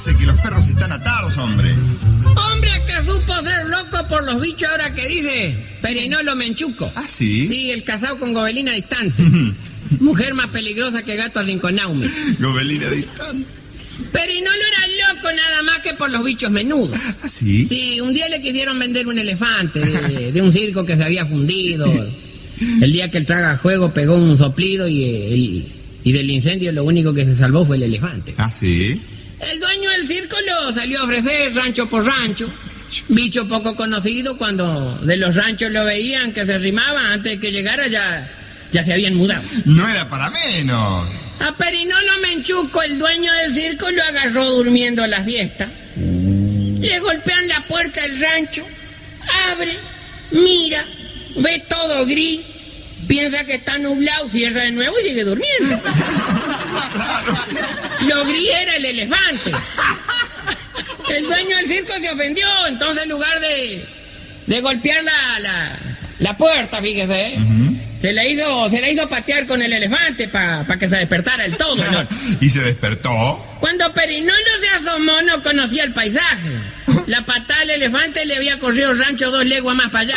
Sé que los perros están atados, hombre. Hombre, que supo ser loco por los bichos ahora que dice Perinolo Menchuco. ¿Ah, sí? Sí, el casado con Gobelina Distante. Mujer más peligrosa que gato arrinconaume. Gobelina Distante. Perinolo era loco nada más que por los bichos menudos. ¿Ah, sí? Sí, un día le quisieron vender un elefante de un circo que se había fundido. El día que el tragajuego pegó un soplido y del incendio lo único que se salvó fue el elefante. ¿Ah, sí? El dueño del circo lo salió a ofrecer rancho por rancho. Bicho poco conocido, cuando de los ranchos lo veían que se rimaba, antes de que llegara ya se habían mudado. No era para menos. A Perinolo Menchuco, el dueño del circo, lo agarró durmiendo la siesta. Le golpean la puerta del rancho, abre, mira, ve todo gris, piensa que está nublado, cierra de nuevo y sigue durmiendo. Lo gris era el elefante. El dueño del circo se ofendió, entonces en lugar de golpear la puerta, fíjese, se la hizo patear con el elefante para que se despertara el todo. ¿No? ¿Y se despertó? Cuando Perinolo se asomó no conocía el paisaje. La patada del elefante le había corrido el rancho 2 leguas más para allá.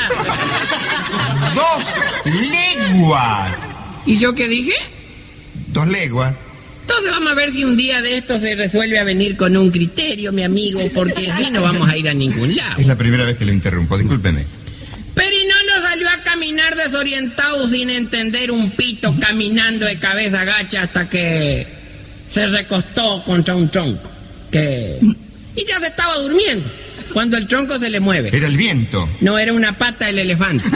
2 leguas. ¿Y yo qué dije? 2 leguas. Entonces vamos a ver si un día de esto se resuelve a venir con un criterio, mi amigo, porque así no vamos a ir a ningún lado. Es la primera vez que lo interrumpo, discúlpeme. Perinolo salió a caminar desorientado sin entender un pito, caminando de cabeza gacha hasta que se recostó contra un tronco. Y ya se estaba durmiendo cuando el tronco se le mueve. Era el viento. No, era una pata del elefante.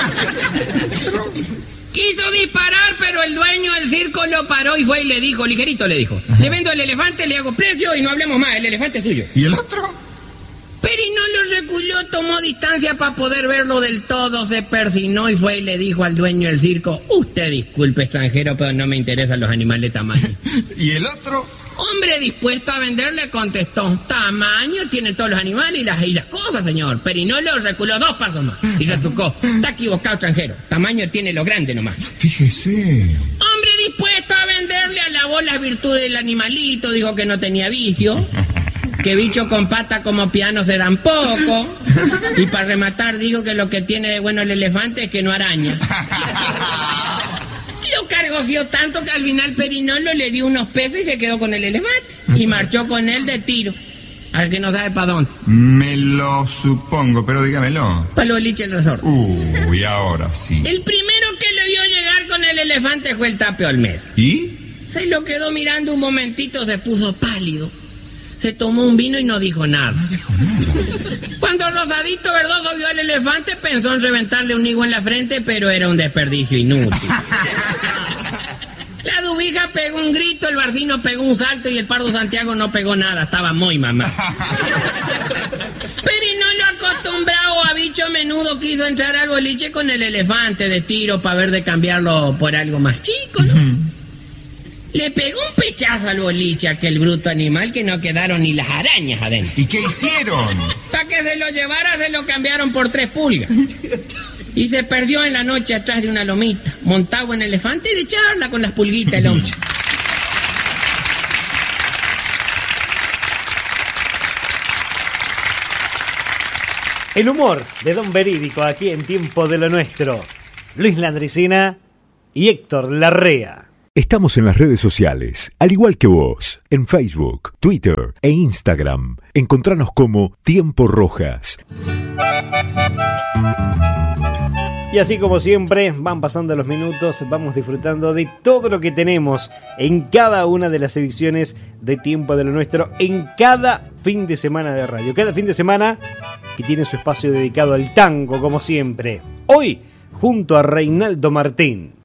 Quiso disparar, pero el dueño del circo lo paró y fue y le dijo, ligerito le dijo, le vendo el elefante, le hago precio y no hablemos más, el elefante es suyo. ¿Y el otro? Perinolo reculó, tomó distancia para poder verlo del todo, se persinó y fue y le dijo al dueño del circo, usted disculpe extranjero, pero no me interesan los animales de tamaño. ¿Y el otro? Hombre dispuesto a vender le contestó, tamaño tienen todos los animales y las cosas, señor. Perinolo reculó 2 pasos más y retrucó, está equivocado extranjero, tamaño tiene lo grande nomás. Fíjese. Hombre dispuesto a venderle, alabó las virtudes del animalito, dijo que no tenía vicio, que bicho con pata como piano se dan poco, y para rematar dijo que lo que tiene de bueno el elefante es que no araña. Lo cargoció tanto que al final Perinolo le dio unos pesos y se quedó con el elefante. Y marchó con él de tiro. Al que no sabe para dónde. Me lo supongo, pero dígamelo. Para los boliches del resort. Uy, ahora sí. El primero que le vio llegar con el elefante fue el Tape Olmedo. ¿Y? Se lo quedó mirando un momentito, se puso pálido. Se tomó un vino y no dijo nada. No dijo nada. Cuando Rosadito Verdoso vio al elefante, pensó en reventarle un higo en la frente, pero era un desperdicio inútil. La dubija pegó un grito, el Barcino pegó un salto y el Pardo Santiago no pegó nada, estaba muy mamá. Perinolo, acostumbrado a bicho menudo, quiso entrar al boliche con el elefante de tiro para ver de cambiarlo por algo más chico, ¿no? Le pegó un pechazo al boliche a aquel bruto animal que no quedaron ni las arañas adentro. ¿Y qué hicieron? Para que se lo llevara se lo cambiaron por 3 pulgas. Y se perdió en la noche atrás de una lomita, montado en elefante y de charla con las pulguitas el hombre. El humor de Don Verídico aquí en Tiempo de lo Nuestro. Luis Landricina y Héctor Larrea. Estamos en las redes sociales, al igual que vos, en Facebook, Twitter e Instagram. Encontranos como Tiempo Rojas. Y así como siempre, van pasando los minutos, vamos disfrutando de todo lo que tenemos en cada una de las ediciones de Tiempo de lo Nuestro, en cada fin de semana de radio. Cada fin de semana que tiene su espacio dedicado al tango, como siempre. Hoy, junto a Reinaldo Martín.